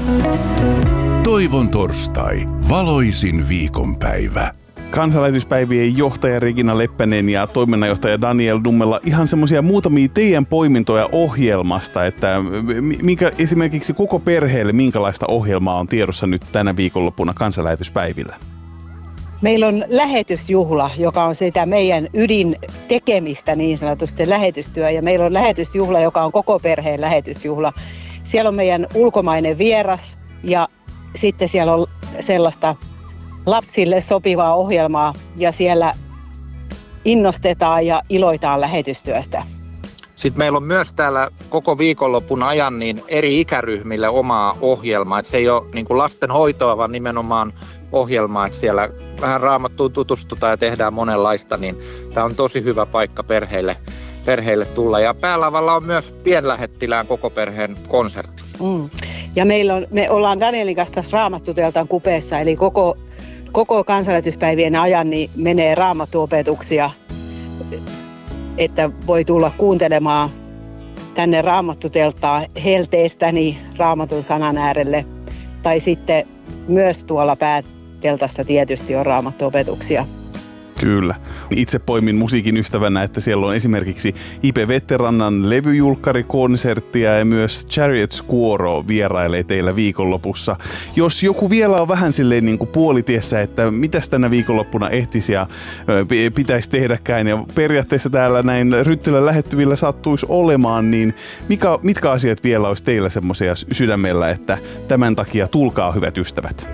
Toivon torstai, valoisin viikonpäivä. Kansanlähetyspäivien johtaja Regina Leppänen ja toiminnanjohtaja Daniel Nummela, ihan semmoisia muutamia teidän poimintoja ohjelmasta, että esimerkiksi koko perheelle minkälaista ohjelmaa on tiedossa nyt tänä viikonloppuna kansanlähetyspäivillä? Meillä on lähetysjuhla, joka on sitä meidän ydintekemistä niin sanotusti, lähetystyö. Ja meillä on lähetysjuhla, joka on koko perheen lähetysjuhla. Siellä on meidän ulkomainen vieras ja sitten siellä on sellaista lapsille sopivaa ohjelmaa ja siellä innostetaan ja iloitaan lähetystyöstä. Sitten meillä on myös täällä koko viikonlopun ajan niin eri ikäryhmille omaa ohjelmaa. Et se ei ole niin kuin lastenhoitoa, vaan nimenomaan ohjelmaa, että siellä vähän Raamattuun tutustutaan ja tehdään monenlaista, niin tämä on tosi hyvä paikka perheille tulla. Ja päälavalla on myös pienlähettilään koko perheen konsertti. Ja me ollaan Danielin kanssa tässä Raamattuteltan kupeessa, eli koko kansanlähetyspäivien ajan niin menee raamattuopetuksia, että voi tulla kuuntelemaan tänne Raamattuteltaan helteestäni Raamatun sanan äärelle. Tai sitten myös tuolla pääteltassa tietysti on raamattuopetuksia. Kyllä. Itse poimin musiikin ystävänä, että siellä on esimerkiksi Ipe Vetterannan levyjulkkarikonserttia ja myös Chariot Squoro vierailee teillä viikonlopussa. Jos joku vielä on vähän silleen niin kuin puolitiessä, että mitäs tänä viikonloppuna ehtisi ja pitäisi tehdäkään ja periaatteessa täällä näin Ryttylän lähettyvillä sattuisi olemaan, niin mitkä asiat vielä olisi teillä semmoisia sydämellä, että tämän takia tulkaa hyvät ystävät?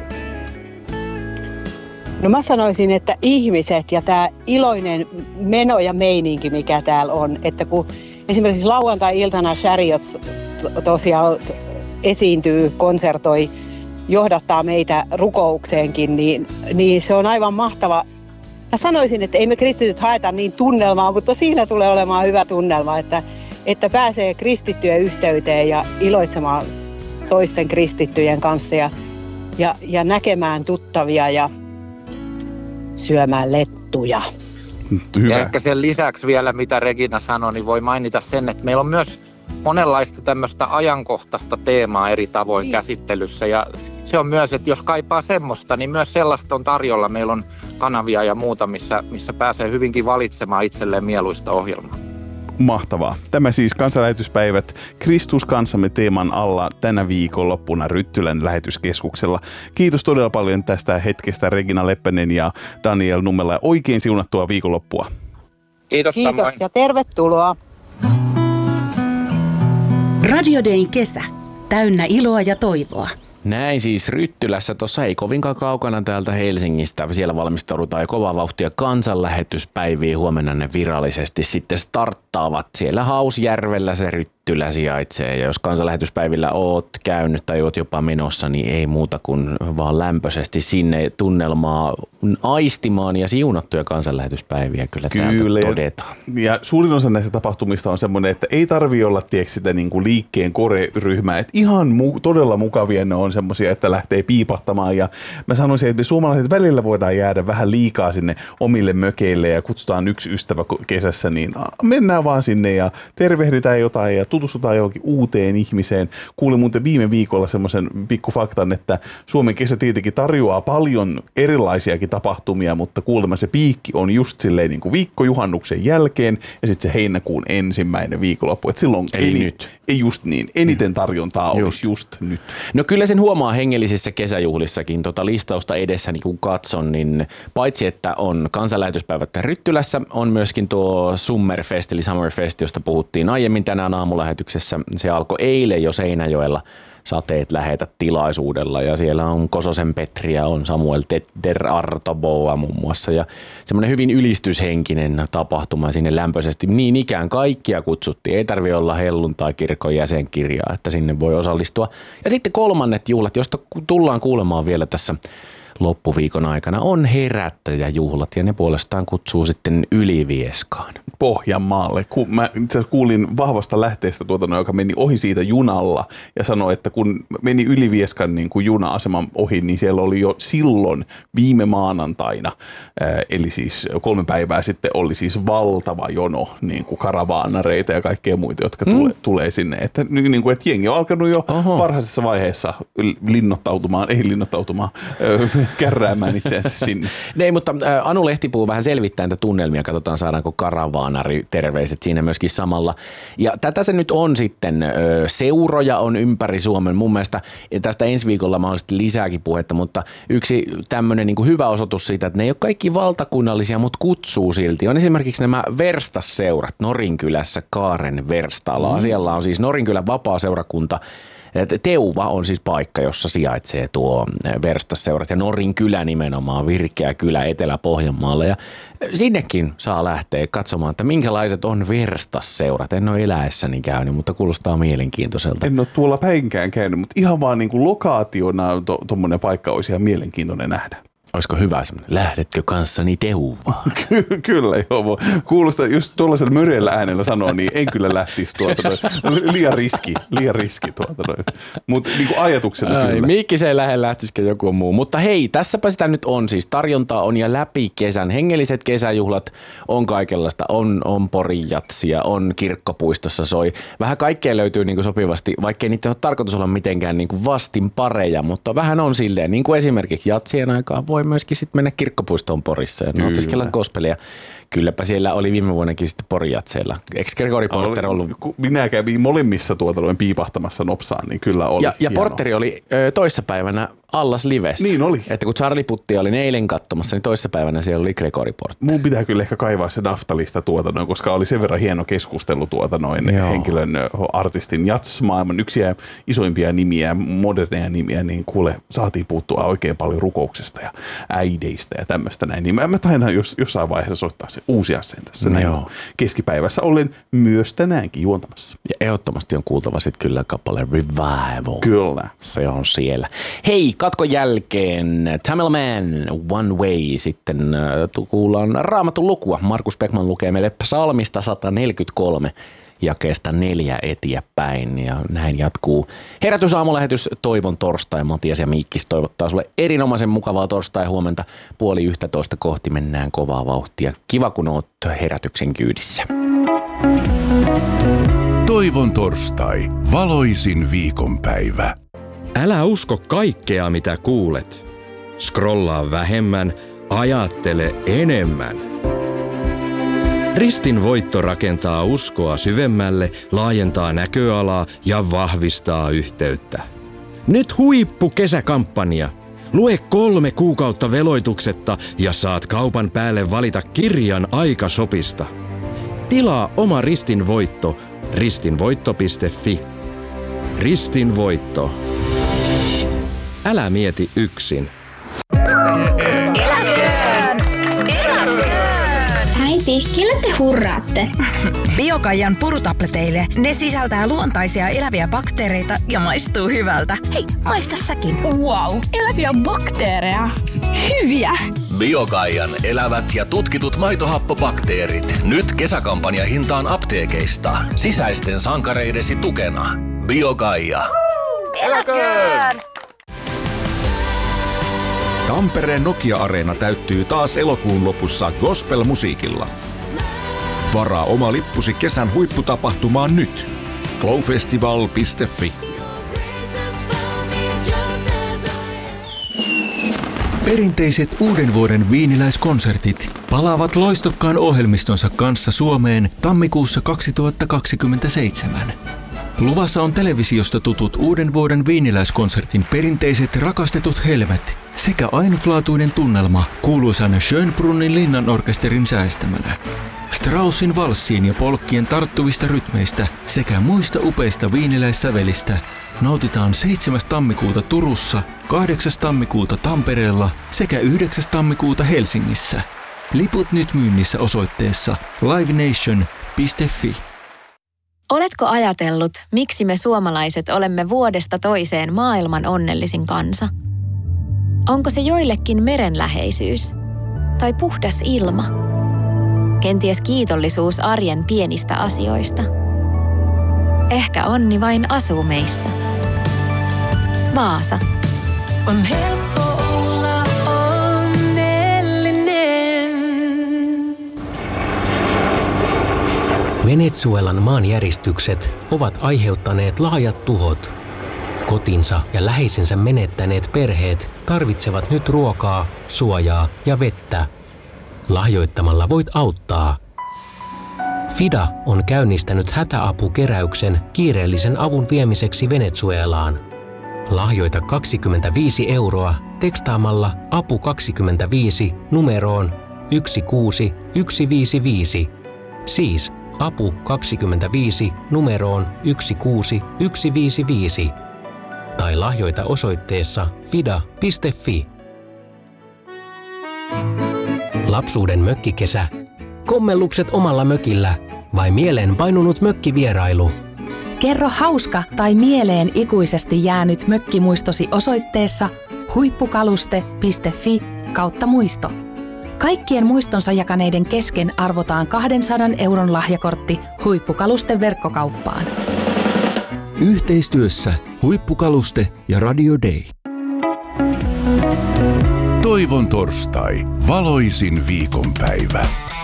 No mä sanoisin, että ihmiset ja tämä iloinen meno ja meininki, mikä täällä on, että kun esimerkiksi lauantai-iltana Chariots tosiaan esiintyy, konsertoi, johdattaa meitä rukoukseenkin, niin se on aivan mahtava. Mä sanoisin, että ei me kristityt haeta niin tunnelmaa, mutta siinä tulee olemaan hyvä tunnelma, että pääsee kristittyjen yhteyteen ja iloitsemaan toisten kristittyjen kanssa ja näkemään tuttavia ja syömään lettuja. Hyvä. Ja ehkä sen lisäksi vielä, mitä Regina sanoi, niin voi mainita sen, että meillä on myös monenlaista tämmöistä ajankohtaista teemaa eri tavoin käsittelyssä. Ja se on myös, että jos kaipaa semmoista, niin myös sellaista on tarjolla. Meillä on kanavia ja muuta, missä pääsee hyvinkin valitsemaan itselleen mieluista ohjelmaa. Mahtavaa. Tämä siis kansanlähetyspäivät Kristus kanssamme teeman alla tänä viikonloppuna Ryttylän lähetyskeskuksella. Kiitos todella paljon tästä hetkestä Regina Leppänen ja Daniel Nummela. Oikein siunattua viikonloppua. Kiitos ja tervetuloa. Radio Dayn kesä. Täynnä iloa ja toivoa. Näin siis Ryttylässä, tuossa ei kovinkaan kaukana täältä Helsingistä. Siellä valmistaudutaan jo kovaa vauhtia kansanlähetyspäiviin. Huomenna ne virallisesti sitten starttaavat. Siellä Hausjärvellä se Ryttylä sijaitsee. Ja jos kansanlähetyspäivillä oot käynyt tai oot jopa menossa, niin ei muuta kuin vaan lämpöisesti sinne tunnelmaa aistimaan ja siunattuja kansanlähetyspäiviä kyllä täältä todetaan. Ja suurin osa näistä tapahtumista on semmoinen, että ei tarvitse olla sitä niin kuin liikkeen kore-ryhmää. Että ihan todella mukavia ne on semmoisia, että lähtee piipahtamaan. Ja mä sanoisin, että me suomalaiset välillä voidaan jäädä vähän liikaa sinne omille mökeille ja kutsutaan yksi ystävä kesässä, niin mennään vaan sinne ja tervehditään jotain ja tutustutaan johonkin uuteen ihmiseen. Kuulin muuten viime viikolla semmoisen pikkufaktan, että Suomen kesä tietenkin tarjoaa paljon erilaisiakin tapahtumia, mutta kuulemma se piikki on just silleen niin kuin viikkojuhannuksen jälkeen ja sitten se heinäkuun ensimmäinen viikonloppu. Et silloin ei just niin. Eniten tarjontaa olisi just nyt. No kyllä sen huomaa hengellisissä kesäjuhlissakin. Listausta edessä niin kun katson, niin paitsi että on kansanlähetyspäivät Ryttylässä, on myöskin tuo Summerfest eli Summerfest, josta puhuttiin aiemmin tänään aamulähetyksessä. Se alkoi eilen jo Seinäjoella Sateet lähetä -tilaisuudella ja siellä on Kososen Petriä, on Samuel Der Artoboa muun muassa ja semmoinen hyvin ylistyshenkinen tapahtuma sinne lämpöisesti. Niin ikään kaikkia kutsuttiin, ei tarvitse olla helluntai-kirkon jäsenkirjaa, että sinne voi osallistua. Ja sitten kolmannet juhlat, josta tullaan kuulemaan vielä tässä loppuviikon aikana on herättäjäjuhlat ja ne puolestaan kutsuu sitten Ylivieskaan. Pohjanmaalle. Mä itse asiassa kuulin vahvasta lähteestä joka meni ohi siitä junalla ja sanoi, että kun meni Ylivieskan niin kuin juna-aseman ohi, niin siellä oli jo silloin viime maanantaina, eli siis 3 päivää sitten oli siis valtava jono niin kuin karavaanareita ja kaikkea muita, jotka tulee sinne. Että, niin kuin, että jengi on alkanut jo varhaisessa vaiheessa kärräämään itseänsä sinne. Ei, mutta Anu Lehtipuu vähän selvittää näitä tunnelmia. Katsotaan, saadaanko karavaanari-terveiset siinä myöskin samalla. Ja tätä se nyt on sitten. Seuroja on ympäri Suomen. Mun mielestä tästä ensi viikolla mahdollisesti lisääkin puhetta, mutta yksi tämmöinen niin kuin hyvä osoitus siitä, että ne ei ole kaikki valtakunnallisia, mutta kutsuu silti. On esimerkiksi nämä Verstasseurat Norinkylässä Kaaren Verstalaa. Siellä on siis Norinkylän vapaa-seurakunta. Teuva on siis paikka, jossa sijaitsee tuo Verstasseurat ja Norinkylä nimenomaan, virkeä kylä Etelä-Pohjanmaalla. Ja sinnekin saa lähteä katsomaan, että minkälaiset on Verstasseurat. En ole eläessäni käynyt, mutta kuulostaa mielenkiintoiselta. En ole tuolla päinkään käynyt, mutta ihan vaan niin kuin lokaationa tuommoinen paikka olisi ihan mielenkiintoinen nähdä. Olisiko hyvä semmoinen, lähdetkö kanssani Teuvaan? Kyllä joo, kuulostaa, just tuollaisella möreellä äänellä sanoo, niin en kyllä lähtisi tuolta. Liian riski tuolta. Mutta niin kuin ajatuksena kyllä. Mikki se ei lähtisikö joku muu. Mutta hei, tässäpä sitä nyt on siis. Tarjontaa on ja läpi kesän. Hengelliset kesäjuhlat on kaikenlaista. On porijatsia, on kirkkopuistossa soi. Vähän kaikkea löytyy niin kuin sopivasti, vaikkei niitä ole tarkoitus olla mitenkään niin kuin vastin pareja, mutta vähän on silleen. Niin kuin esimerkiksi jatsien aikaan voi myöskin sitten mennä kirkkopuistoon Porissa ja nautiskella gospelia. Kylläpä siellä oli viime vuonnakin sitten porijatseilla. Eikö Gregori Porter ollut? Minä kävin molemmissa piipahtamassa nopsaan, niin kyllä oli ja Porteri oli toissapäivänä Allas Livessä. Niin oli. Että kun Charlie Putti oli eilen katsomassa, niin toissapäivänä siellä oli Gregori Porter. Mun pitää kyllä ehkä kaivaa se naftalista koska oli sen verran hieno keskustelu henkilön, artistin jatsmaailman yksiä isoimpia nimiä, moderneja nimiä, niin kuule, saatiin puuttua oikein paljon rukouksesta ja äideistä ja tämmöistä näin. Niin mä taidan jossain vaiheessa soittaa se uusia sen tässä keskipäivässä. Olen myös tänäänkin juontamassa. Ja ehdottomasti on kuultava sitten kyllä kappale Revival. Kyllä. Se on siellä. Hei, katkon jälkeen Tamil Man, One Way. Sitten kuullaan Raamatun lukua. Markus Beckman lukee meille psalmista 143 jakeesta 4 eteenpäin. Ja näin jatkuu herätysaamulähetys Toivon torstai. Matias ja Miikkis toivottaa sulle erinomaisen mukavaa torstai huomenta. 10:30 kohti mennään kovaa vauhtia. Kiva kun oot herätyksen kyydissä. Toivon torstai. Valoisin viikonpäivä. Älä usko kaikkea, mitä kuulet. Scrollaa vähemmän, ajattele enemmän. Ristin voitto rakentaa uskoa syvemmälle, laajentaa näköalaa ja vahvistaa yhteyttä. Nyt huippukesäkampanja. Lue 3 kuukautta veloituksetta ja saat kaupan päälle valita kirjan Aikashopista. Tilaa oma Ristin voitto ristinvoitto.fi. Ristin voitto. Älä mieti yksin. Äiti, kelle te hurraatte? Biokaijan purutableteille. Ne sisältää luontaisia eläviä bakteereita ja maistuu hyvältä. Hei, maista säkin. Wow, eläviä bakteereja. Hyviä. Biokaijan elävät ja tutkitut maitohappobakteerit. Nyt kesäkampanja hintaan apteekeista. Sisäisten sankareidesi tukena. Biokaija. Eläköön! Tampereen Nokia-areena täyttyy taas elokuun lopussa gospel-musiikilla. Varaa oma lippusi kesän huipputapahtumaan nyt. glowfestival.fi. Perinteiset uuden vuoden viiniläiskonsertit palaavat loistokkaan ohjelmistonsa kanssa Suomeen tammikuussa 2027. Luvassa on televisiosta tutut uuden vuoden viiniläiskonsertin perinteiset rakastetut helmet sekä ainutlaatuinen tunnelma kuuluisan Schönbrunnin linnanorkesterin säästämänä. Straussin valssiin ja polkkien tarttuvista rytmeistä sekä muista upeista viiniläissävelistä nautitaan 7. tammikuuta Turussa, 8. tammikuuta Tampereella sekä 9. tammikuuta Helsingissä. Liput nyt myynnissä osoitteessa livenation.fi. Oletko ajatellut, miksi me suomalaiset olemme vuodesta toiseen maailman onnellisin kansa? Onko se joillekin merenläheisyys? Tai puhdas ilma? Kenties kiitollisuus arjen pienistä asioista? Ehkä onni vain asuu meissä. Vaasa. On helppo olla onnellinen. Venezuelan maanjäristykset ovat aiheuttaneet laajat tuhot. Kotinsa ja läheisensä menettäneet perheet tarvitsevat nyt ruokaa, suojaa ja vettä. Lahjoittamalla voit auttaa. FIDA on käynnistänyt hätäapukeräyksen kiireellisen avun viemiseksi Venezuelaan. Lahjoita 25 € tekstaamalla apu 25 numeroon 16155. Siis apu 25 numeroon 16155. Tai lahjoita osoitteessa fida.fi. Lapsuuden mökkikesä. Kommellukset omalla mökillä vai mieleen painunut mökkivierailu? Kerro hauska tai mieleen ikuisesti jäänyt mökkimuistosi osoitteessa huippukaluste.fi/muisto. Kaikkien muistonsa jakaneiden kesken arvotaan 200 € lahjakortti Huippukalusten verkkokauppaan. Yhteistyössä Huippukaluste ja Radio Day. Toivon torstai. Valoisin viikonpäivä.